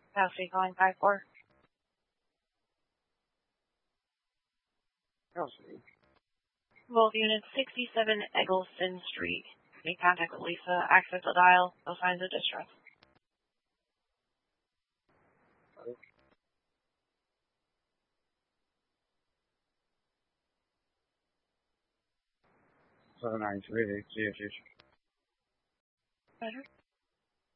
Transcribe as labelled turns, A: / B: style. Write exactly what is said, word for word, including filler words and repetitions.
A: House we calling five four? Wolf Unit sixty-seven Eggleston Street. Make contact with Lisa. Access the dial. No signs of distress.
B: seven nine three, C H H.
A: Better.